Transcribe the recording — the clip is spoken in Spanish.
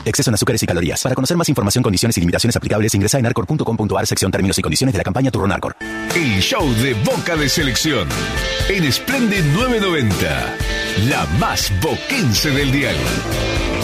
Exceso en azúcares y calorías. Para conocer más información, condiciones y limitaciones aplicables, ingresa en arcor.com.ar, sección términos y condiciones de la campaña Turrón Arcor. El show de Boca de Selección en Splendid 990, la más boquense del dial.